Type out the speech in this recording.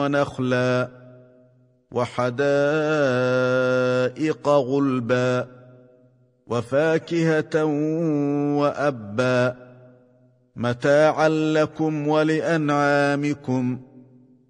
ونخلا وحدائق غلبا وفاكهة وأبا متاعا لكم ولأنعامكم